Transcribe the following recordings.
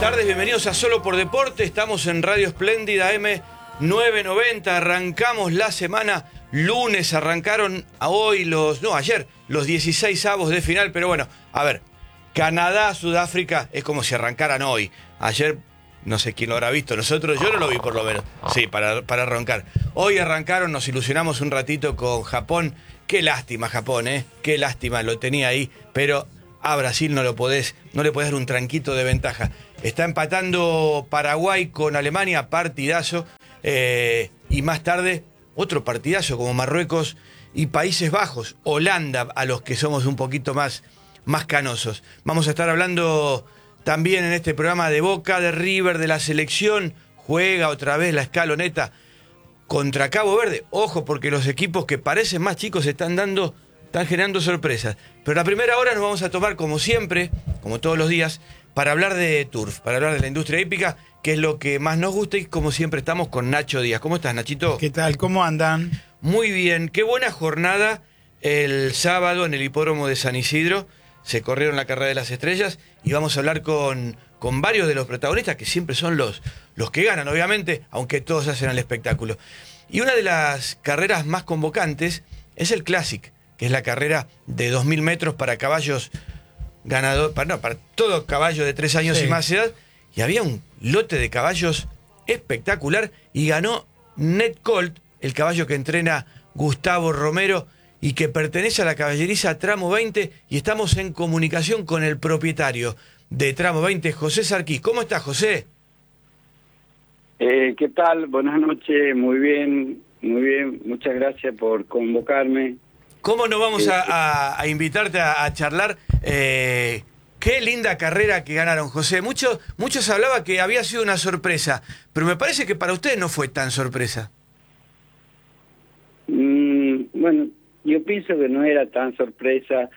tardes, bienvenidos a Solo por Deporte. Estamos en Radio Espléndida M990. Arrancamos la semana lunes. Arrancaron ayer los 16avos de final. Pero bueno, a ver, Canadá, Sudáfrica es como si arrancaran hoy. Ayer, no sé quién lo habrá visto. Nosotros, yo no lo vi por lo menos. Sí, para arrancar. Hoy arrancaron, nos ilusionamos un ratito con Japón. Qué lástima Japón, qué lástima, lo tenía ahí. Pero a Brasil no le podés dar un tranquito de ventaja. Está empatando Paraguay con Alemania, partidazo. Y más tarde, otro partidazo como Marruecos y Países Bajos. Holanda, a los que somos un poquito más canosos. Vamos a estar hablando también en este programa de Boca, de River, de la selección. Juega otra vez la escaloneta contra Cabo Verde. Ojo, porque los equipos que parecen más chicos están generando sorpresas. Pero la primera hora nos vamos a tomar, como siempre, como todos los días, para hablar de turf, para hablar de la industria hípica, que es lo que más nos gusta, y como siempre estamos con Nacho Díaz. ¿Cómo estás, Nachito? ¿Qué tal? ¿Cómo andan? Muy bien. Qué buena jornada el sábado en el hipódromo de San Isidro. Se corrieron la carrera de las estrellas y vamos a hablar con varios de los protagonistas, que siempre son los que ganan, obviamente, aunque todos hacen el espectáculo. Y una de las carreras más convocantes es el Classic, que es la carrera de 2000 metros para caballos para todo caballo de 3 años y más edad. Y había un lote de caballos espectacular y ganó Net Colt, el caballo que entrena Gustavo Romero y que pertenece a la caballeriza Tramo 20, y estamos en comunicación con el propietario de Tramo 20, José Sarquís. ¿Cómo estás, José? ¿Qué tal? Buenas noches, muy bien, muchas gracias por convocarme. ¿Cómo no vamos a invitarte a charlar? Qué linda carrera que ganaron, José. Muchos hablaban que había sido una sorpresa, pero me parece que para ustedes no fue tan sorpresa. Bueno, yo pienso que no era tan sorpresa.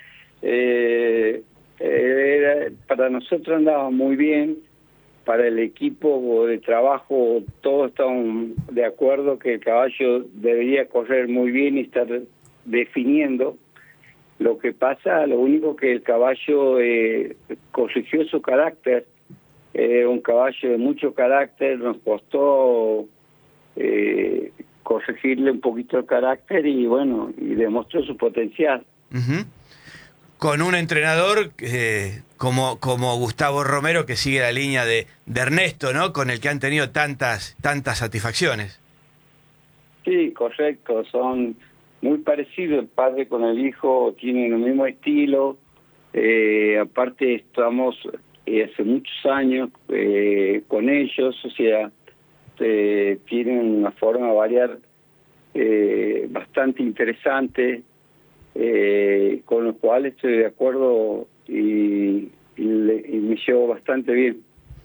Para nosotros andaba muy bien. Para el equipo de trabajo todos estaban de acuerdo que el caballo debería correr muy bien y estar definiendo. Lo que pasa, lo único que el caballo corrigió su carácter. Un caballo de mucho carácter, nos costó corregirle un poquito el carácter y bueno, y demostró su potencial. Uh-huh. Con un entrenador como Gustavo Romero, que sigue la línea de Ernesto, ¿no? Con el que han tenido tantas satisfacciones. Sí, correcto, son muy parecidos el padre con el hijo, tienen el mismo estilo. Aparte estamos hace muchos años con ellos, o sea, tienen una forma de variar bastante interesante, con lo cual estoy de acuerdo y me llevo bastante bien.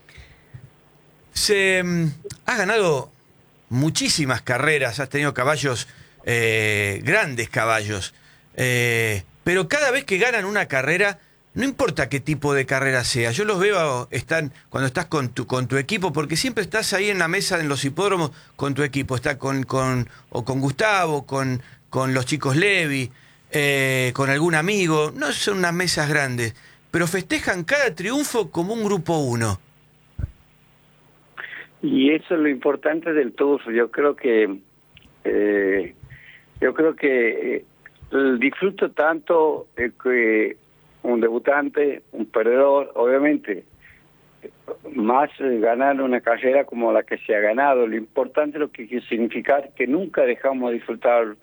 Has ganado muchísimas carreras, has tenido caballos, grandes caballos, pero cada vez que ganan una carrera, no importa qué tipo de carrera sea, yo los veo cuando estás con tu equipo, porque siempre estás ahí en la mesa en los hipódromos con tu equipo, está con Gustavo, con los chicos Levi, con algún amigo. No son unas mesas grandes, pero festejan cada triunfo como un grupo uno. Y eso es lo importante del tour. Yo creo que disfruto tanto que un debutante, un perdedor, obviamente, más ganar una carrera como la que se ha ganado. Lo importante es lo que quiere significar que nunca dejamos de disfrutar.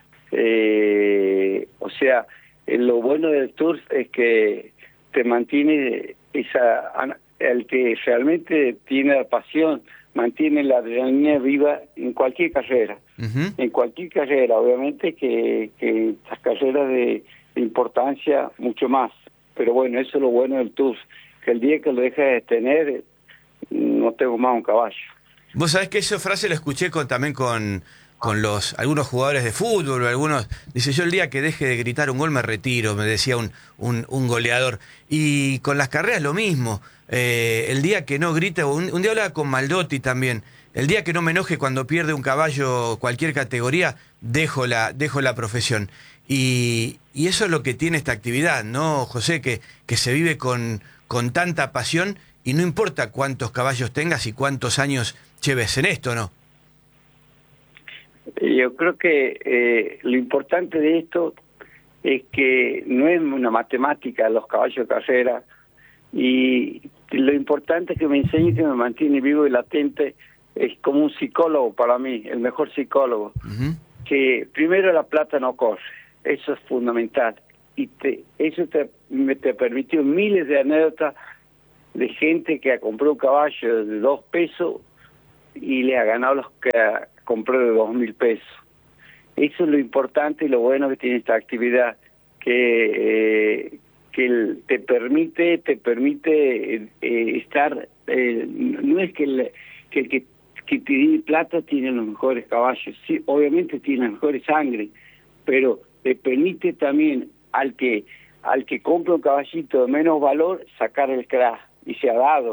O sea, lo bueno del tour es que te mantiene el que realmente tiene la pasión, mantiene la adrenalina viva en cualquier carrera. Uh-huh. En cualquier carrera, obviamente que las carreras de importancia mucho más, pero bueno, eso es lo bueno del tour, que el día que lo dejas de tener, no tengo más un caballo. Vos sabés que esa frase la escuché también con algunos jugadores de fútbol, algunos, dice, yo el día que deje de gritar un gol me retiro, me decía un goleador. Y con las carreras lo mismo, el día que no grita, un día hablaba con Maldotti también, el día que no me enoje cuando pierde un caballo cualquier categoría, dejo la profesión. Y eso es lo que tiene esta actividad, ¿no, José? Que se vive con tanta pasión y no importa cuántos caballos tengas y cuántos años lleves en esto, ¿no? Yo creo que lo importante de esto es que no es una matemática los caballos de carrera, y lo importante es que me enseñe, que me mantiene vivo y latente, es como un psicólogo para mí, el mejor psicólogo. Que primero la plata no corre, eso es fundamental, y eso te permitió miles de anécdotas de gente que ha comprado un caballo de 2 pesos y le ha ganado los que compró de 2.000 pesos. Eso es lo importante y lo bueno que tiene esta actividad, que te permite estar, no es que el que tiene plata tiene los mejores caballos, sí, obviamente tiene la mejor sangre, pero te permite también al que compra un caballito de menos valor sacar el crack, y se ha dado.